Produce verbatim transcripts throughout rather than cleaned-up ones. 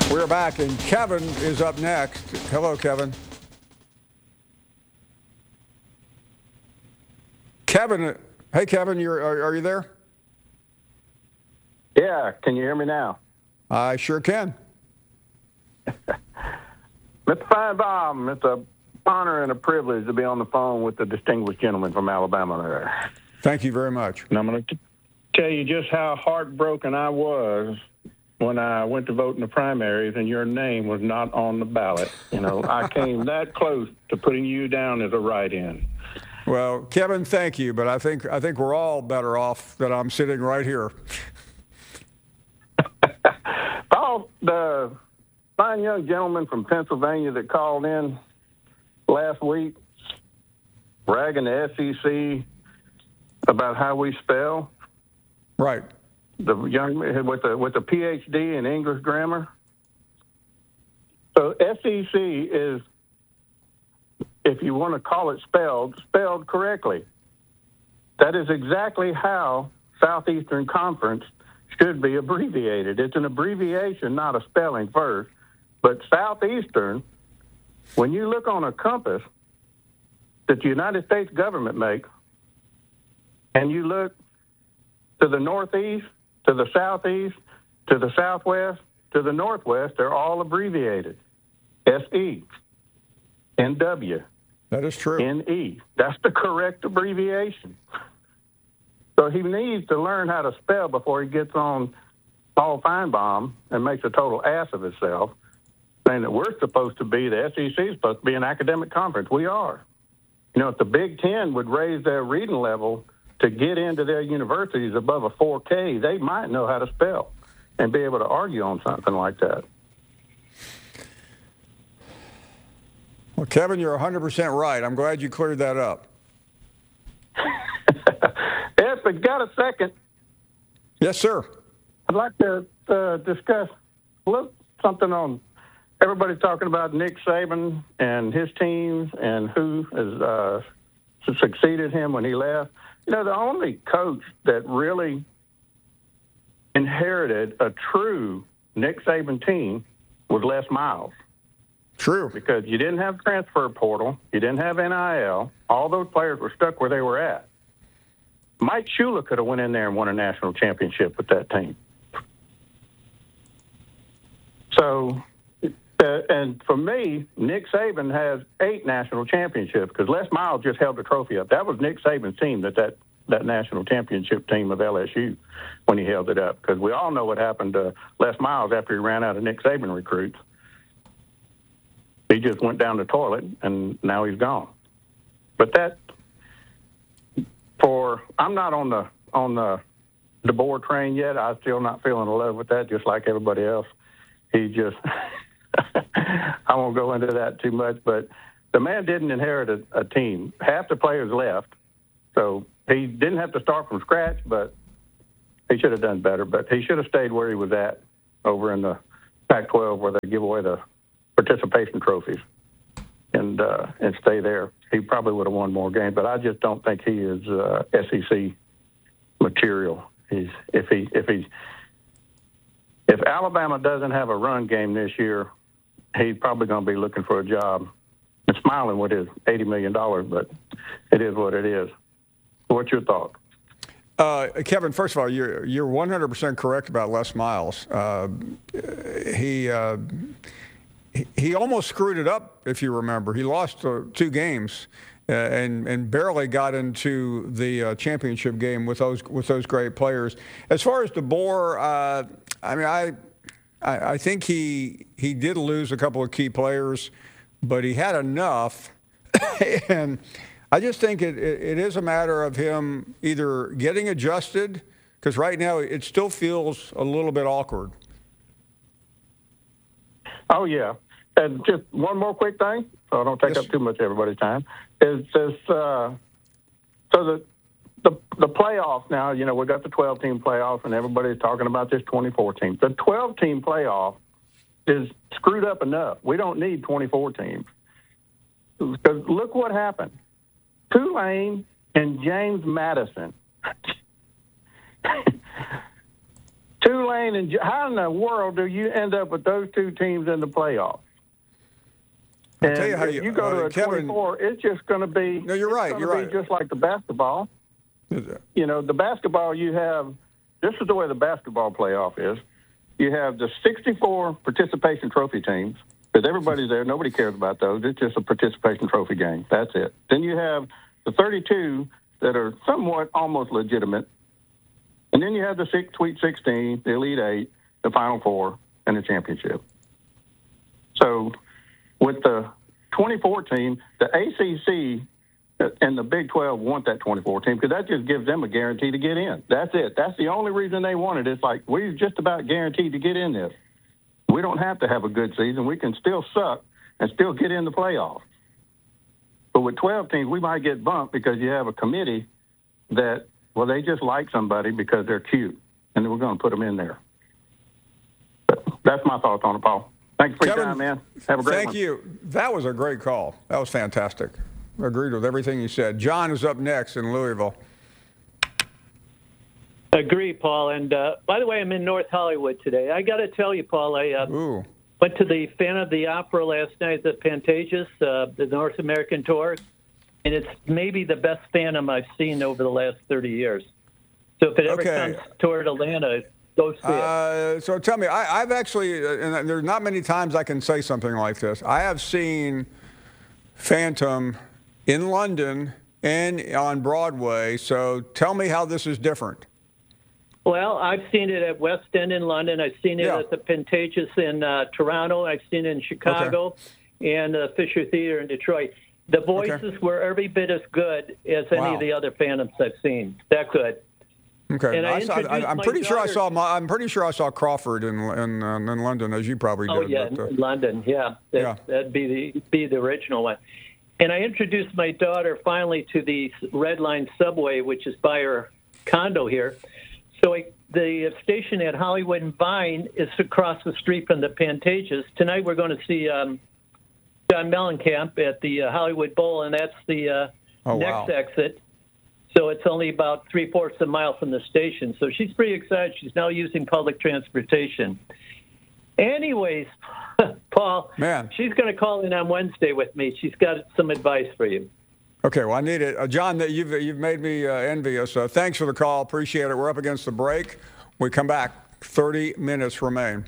We're back, and Kevin is up next. Hello, Kevin. Kevin, hey, Kevin, you're, are, are you there? Yeah, can you hear me now? I sure can. Mister Feinbaum, it's an honor and a privilege to be on the phone with the distinguished gentleman from Alabama there. Thank you very much. And I'm going to tell you just how heartbroken I was when I went to vote in the primaries and your name was not on the ballot. You know, I came that close to putting you down as a write-in. Well, Kevin, thank you, but I think I think we're all better off that I'm sitting right here. Oh, the fine young gentleman from Pennsylvania that called in last week, bragging the S E C about how we spell. Right. The young with the with a P H D in English grammar. So S E C is, if you want to call it spelled, spelled correctly. That is exactly how Southeastern Conference should be abbreviated. It's an abbreviation, not a spelling first. But Southeastern, when you look on a compass that the United States government makes, and you look to the northeast, to the southeast, to the southwest, to the northwest, they're all abbreviated. S E, N W. That is true. N E. That's the correct abbreviation. So he needs to learn how to spell before he gets on Paul Feinbaum and makes a total ass of himself, saying that we're supposed to be, the S E C is supposed to be an academic conference. We are. You know, if the Big Ten would raise their reading level to get into their universities above a four K, they might know how to spell and be able to argue on something like that. Well, Kevin, you're one hundred percent right. I'm glad you cleared that up. If we got a second. Yes, sir. I'd like to uh, discuss a little something on, everybody's talking about Nick Saban and his teams and who has uh, succeeded him when he left. You know, the only coach that really inherited a true Nick Saban team was Les Miles. True. Because you didn't have transfer portal, you didn't have N I L. All those players were stuck where they were at. Mike Shula could have went in there and won a national championship with that team. So, uh, and for me, Nick Saban has eight national championships because Les Miles just held the trophy up. That was Nick Saban's team, that, that, that national championship team of L S U when he held it up. Because we all know what happened to Les Miles after he ran out of Nick Saban recruits. He just went down the toilet, and now he's gone. But that, for I'm not on the on the DeBoer train yet. I'm still not feeling in love with that, just like everybody else. He just, I won't go into that too much, but the man didn't inherit a, a team. Half the players left, so he didn't have to start from scratch, but he should have done better. But he should have stayed where he was at over in the Pac twelve where they give away the participation trophies and uh, and stay there. He probably would have won more games, but I just don't think he is uh, S E C material. He's if he if he if Alabama doesn't have a run game this year, he's probably going to be looking for a job and smiling with his eighty million dollars. But it is what it is. What's your thought? Uh, Kevin, first of all, you're you're one hundred percent correct about Les Miles. Uh, he. Uh, He almost screwed it up, if you remember. He lost uh, two games uh, and and barely got into the uh, championship game with those with those great players. As far as DeBoer, uh, I mean, I, I I think he he did lose a couple of key players, but he had enough. And I just think it, it, it is a matter of him either getting adjusted, because right now it still feels a little bit awkward. Oh, yeah. And just one more quick thing, so I don't take yes. up too much of everybody's time, is this, uh, so the, the the playoffs now, you know, we got the twelve-team playoff, and everybody's talking about this twenty-four team. The twelve-team playoff is screwed up enough. We don't need twenty-four teams. Because look what happened. Tulane and James Madison. Tulane Tulane and how in the world do you end up with those two teams in the playoffs? I'll And tell you how if you, you go uh, to a Kevin, twenty-four, it's just going to be. No, you're right. It's You're gonna right. be just like the basketball. You know, the basketball you have. This is the way the basketball playoff is. You have the sixty-four participation trophy teams because everybody's there. Nobody cares about those. It's just a participation trophy game. That's it. Then you have the thirty-two that are somewhat almost legitimate. And then you have the six, Sweet sixteen, the Elite Eight, the Final Four, and the championship. So with the twenty-four team, the A C C and the Big twelve want that twenty-four team because that just gives them a guarantee to get in. That's it. That's the only reason they want it. It's like we're just about guaranteed to get in this. We don't have to have a good season. We can still suck and still get in the playoffs. But with twelve teams, we might get bumped because you have a committee that, well, they just like somebody because they're cute, and then we're going to put them in there. But that's my thoughts on it, Paul. Thanks for your Kevin, time, man. Have a great thank one. you. That was a great call. That was fantastic. I agreed with everything you said. John is up next in Louisville. Agree, Paul. And uh, by the way, I'm in North Hollywood today. I got to tell you, Paul, I uh, Ooh. went to the Fan of the Opera last night at Pantages, uh, the North American tour, and it's maybe the best Phantom I've seen over the last thirty years. So if it ever Okay. comes toward Atlanta, go see it. Uh, so tell me, I, I've actually, uh, and there's not many times I can say something like this. I have seen Phantom in London and on Broadway. So tell me how this is different. Well, I've seen it at West End in London. I've seen it Yeah. at the Pantages in uh, Toronto. I've seen it in Chicago and the Fisher Theater in Detroit. The voices Okay. were every bit as good as any Wow. of the other Phantoms I've seen. That good. Okay, And I I saw, introduced I, I'm my pretty sure I daughter- saw. My, I'm pretty sure I saw Crawford in in, uh, in London, as you probably did. Oh yeah, but, uh, in London. Yeah, that, Yeah. that'd be the be the original one. And I introduced my daughter finally to the Red Line subway, which is by her condo here. So I, the station at Hollywood and Vine is across the street from the Pantages. Tonight we're going to see um, John Mellencamp at the uh, Hollywood Bowl, and that's the uh, Oh, next wow. exit. So it's only about three-fourths of a mile from the station. So she's pretty excited. She's now using public transportation. Anyways, Paul, Man. she's going to call in on Wednesday with me. She's got some advice for you. Okay, well, I need it. Uh, John, that you've, you've made me uh, envious. Uh, thanks for the call. Appreciate it. We're up against the break. We come back. thirty minutes remain.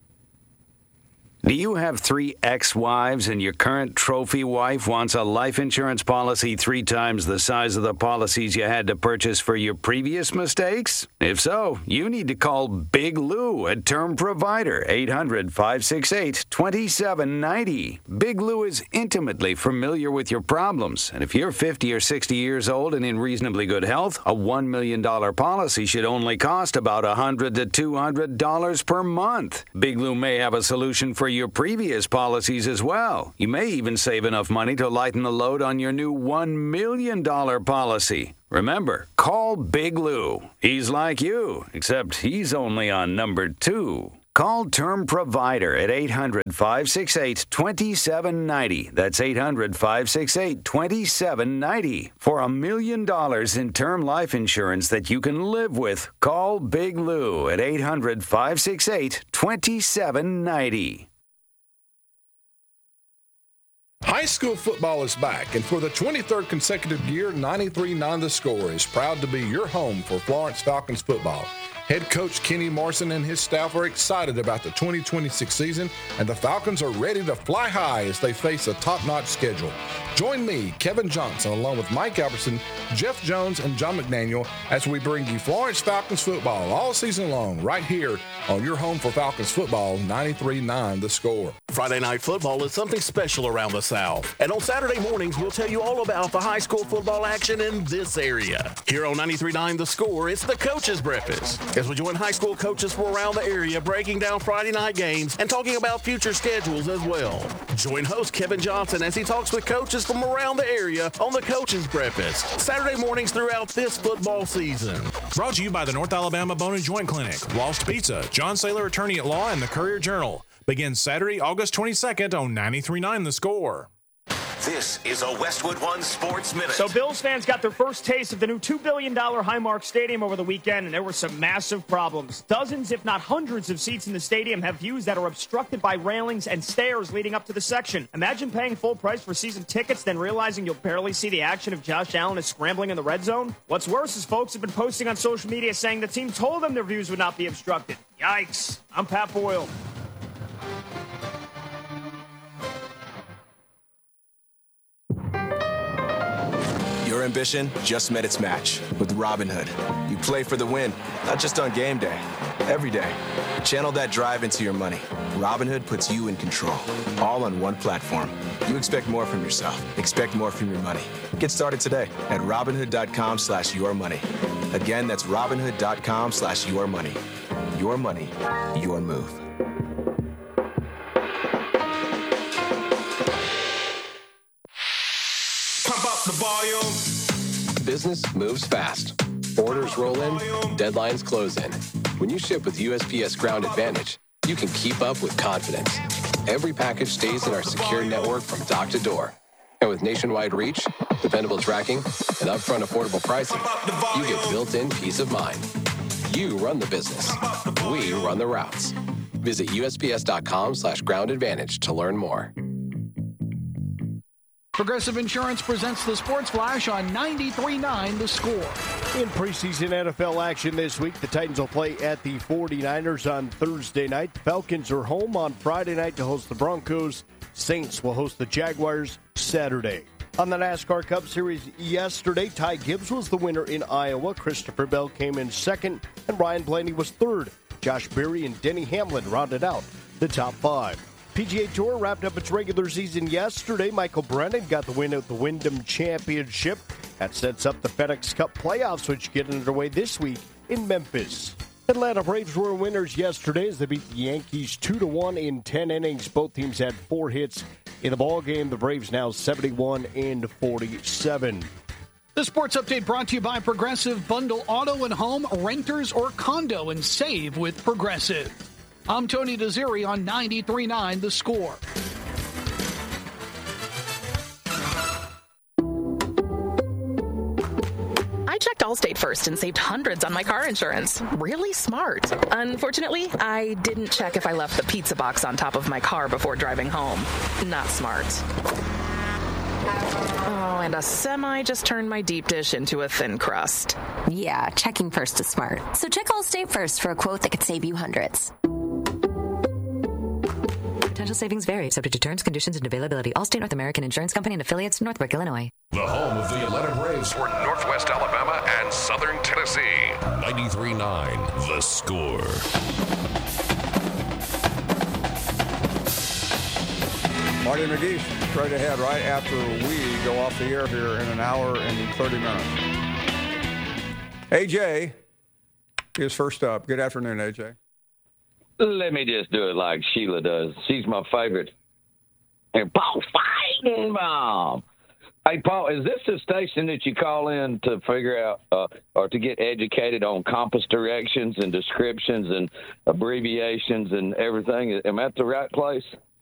Do you have three ex-wives and your current trophy wife wants a life insurance policy three times the size of the policies you had to purchase for your previous mistakes? If so, you need to call Big Lou at Term Provider, eight hundred, five six eight, two seven nine zero. Big Lou is intimately familiar with your problems, and if you're fifty or sixty years old and in reasonably good health, a one million dollars policy should only cost about one hundred to two hundred dollars per month. Big Lou may have a solution for your previous policies as well. You may even save enough money to lighten the load on your new one million dollars policy. Remember, call Big Lou. He's like you, except he's only on number two. Call Term Provider at eight hundred, five six eight, two seven nine zero. That's eight hundred, five six eight, two seven nine zero. For a million dollars in term life insurance that you can live with, call Big Lou at eight hundred, five six eight, two seven nine zero. High school football is back, and for the twenty-third consecutive year, ninety-three point nine The Score is proud to be your home for Florence Falcons football. Head coach Kenny Morrison and his staff are excited about the twenty twenty-six season, and the Falcons are ready to fly high as they face a top-notch schedule. Join me, Kevin Johnson, along with Mike Albertson, Jeff Jones, and John McDaniel as we bring you Florence Falcons football all season long right here on your home for Falcons football, ninety-three point nine The Score. Friday night football is something special around the South. And on Saturday mornings, we'll tell you all about the high school football action in this area. Here on ninety-three point nine The Score, it's the Coaches Breakfast, as we join high school coaches from around the area breaking down Friday night games and talking about future schedules as well. Join host Kevin Johnson as he talks with coaches from around the area on the Coaches Breakfast, Saturday mornings throughout this football season. Brought to you by the North Alabama Bone and Joint Clinic, Lost Pizza, John Saylor Attorney at Law, and the Courier Journal. Begins Saturday, August twenty-second on ninety-three point nine The Score. This is a Westwood One Sports Minute. So Bills fans got their first taste of the new two billion dollars Highmark Stadium over the weekend, and there were some massive problems. Dozens, if not hundreds, of seats in the stadium have views that are obstructed by railings and stairs leading up to the section. Imagine paying full price for season tickets, then realizing you'll barely see the action if Josh Allen is scrambling in the red zone. What's worse is folks have been posting on social media saying the team told them their views would not be obstructed. Yikes. I'm Pat Boyle. Your ambition just met its match with Robinhood. You play for the win, not just on game day, every day. Channel that drive into your money. Robinhood puts you in control, all on one platform. You expect more from yourself. Expect more from your money. Get started today at Robinhood.com slash your money. Again, that's Robinhood.com slash your money. Your money, your move. Pump up the volume. Business moves fast. Orders roll in, deadlines close in. When you ship with U S P S Ground Advantage, you can keep up with confidence. Every package stays in our secure network from dock to door. And with nationwide reach, dependable tracking, and upfront affordable pricing, you get built-in peace of mind. You run the business. We run the routes. Visit USPS.com slash ground advantage to learn more. Progressive Insurance presents the Sports Flash on ninety-three point nine The Score. In preseason N F L action this week, the Titans will play at the forty-niners on Thursday night. The Falcons are home on Friday night to host the Broncos. Saints will host the Jaguars Saturday. On the NASCAR Cup Series yesterday, Ty Gibbs was the winner in Iowa. Christopher Bell came in second, and Ryan Blaney was third. Josh Berry and Denny Hamlin rounded out the top five. P G A Tour wrapped up its regular season yesterday. Michael Brennan got the win at the Wyndham Championship. That sets up the FedEx Cup playoffs, which get underway this week in Memphis. Atlanta Braves were winners yesterday as they beat the Yankees two to one in ten innings. Both teams had four hits in the ballgame. The Braves now seventy-one and forty-seven. The Sports Update brought to you by Progressive. Bundle auto and home, renters, or condo and save with Progressive. I'm Tony Desiri on ninety-three point nine The Score. I checked Allstate first and saved hundreds on my car insurance. Really smart. Unfortunately, I didn't check if I left the pizza box on top of my car before driving home. Not smart. Oh, and a semi just turned my deep dish into a thin crust. Yeah, checking first is smart. So check Allstate first for a quote that could save you hundreds. Potential savings vary, subject to terms, conditions, and availability. Allstate North American Insurance Company and affiliates, Northbrook, Illinois. The home of the Atlanta Braves for Northwest Alabama and Southern Tennessee. ninety-three point nine The Score. Marty McGee straight ahead right after we go off the air here in an hour and thirty minutes. A J is first up. Good afternoon, A J. Let me just do it like Sheila does. She's my favorite. And Paul fighting bomb. Hey, Paul, is this the station that you call in to figure out uh, or to get educated on compass directions and descriptions and abbreviations and everything? Am I at the right place?